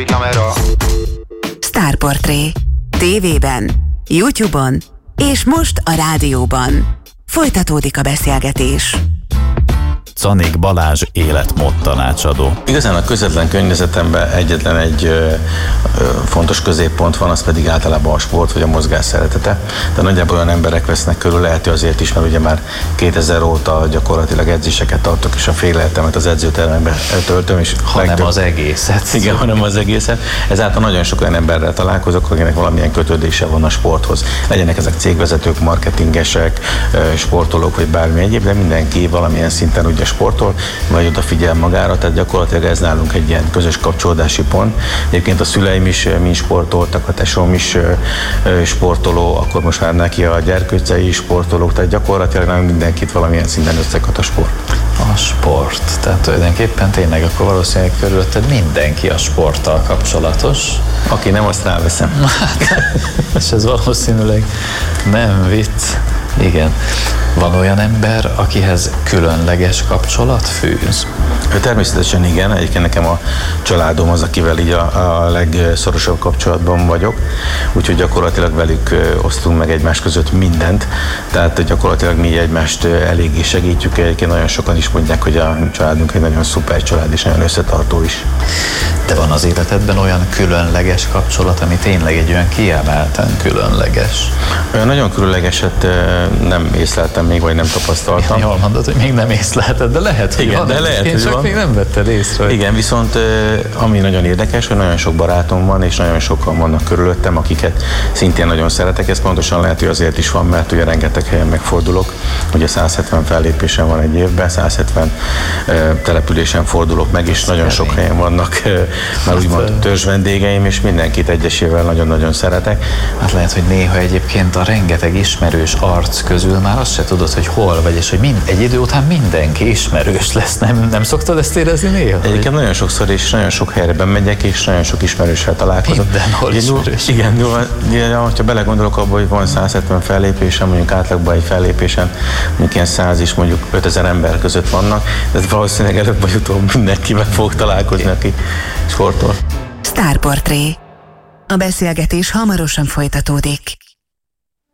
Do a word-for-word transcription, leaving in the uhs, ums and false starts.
Sztárportré. tévében, YouTube-on és most a rádióban. Folytatódik a beszélgetés. Zanik Balázs életmód tanácsadó. Igazán a közvetlen környezetemben egyetlen egy ö, ö, fontos középpont van, az pedig általában a sport vagy a mozgás szeretete. De nagyjából olyan emberek vesznek körül, lehet, hogy azért is, mert ugye már kétezer óta gyakorlatilag edzéseket tartok, és a fél életemet az edzőteremben töltöm. És hanem legtöbb... az egészet. Igen, hanem az egészet. Ezáltal nagyon sok olyan emberrel találkozok, akinek valamilyen kötődése van a sporthoz. Legyenek ezek cégvezetők, marketingesek, sportolók vagy bármi egyéb, de mindenki valamilyen szinten ugye sportol, vagy odafigyel magára, tehát gyakorlatilag ez nálunk egy ilyen közös kapcsolódási pont. Egyébként a szüleim is mind sportoltak, a tesóm is sportoló, akkor most már neki a gyerkőcei is sportolók, tehát gyakorlatilag nem mindenkit valamilyen szinten összekat a sport. A sport, tehát tulajdonképpen tényleg akkor valószínűleg körülötted mindenki a sporttal kapcsolatos. Aki nem, azt ráveszem. És ez valószínűleg nem vicc. Igen. Van olyan ember, akihez különleges kapcsolat fűz? Természetesen igen, egyébként nekem a családom az, akivel így a, a legszorosabb kapcsolatban vagyok, úgyhogy gyakorlatilag velük osztunk meg egymás között mindent, tehát gyakorlatilag mi egymást eléggé segítjük, egyébként nagyon sokan is mondják, hogy a családunk egy nagyon szuper család és nagyon összetartó is. De van az életedben olyan különleges kapcsolat, ami tényleg egy olyan kiemelten különleges? Olyan nagyon különlegeset nem észleltem még, vagy nem tapasztaltam. Igen, jól mondod, hogy még nem észlelted, de lehet, hogy igen, van. De lehet, én csak van. még nem vetted észre. Igen, viszont ami nagyon érdekes, hogy nagyon sok barátom van, és nagyon sokan vannak körülöttem, akiket szintén nagyon szeretek. Ez pontosan lehet, hogy azért is van, mert ugye rengeteg helyen megfordulok. Ugye száz hetven fellépésen van egy évben, száz hetven településen fordulok meg, és nagyon sok helyen vannak már úgymond törzs vendégeim, és mindenkit egyesével nagyon-nagyon szeretek. Hát lehet, hogy néha egyébként a rengeteg ismerős arc közül már azt se tudod, hogy hol vagy, és hogy mind, egy idő után mindenki ismerős lesz. Nem, nem szoktad ezt érezni néha? Egyébként hogy... nagyon sokszor és nagyon sok helyre bemegyek, és nagyon sok ismerőssel találkozok. Mindenhol ismerős. Igen, igen, ha belegondolok abba, hogy van száz hetven fellépésen, mondjuk átlagban egy fellépésen, mondjuk ilyen száz is mondjuk ötezer ember között vannak, de valószínűleg előbb vagy utóbb mindenkivel fog találkozni, aki sportol. Sztárportré. A beszélgetés hamarosan folytatódik.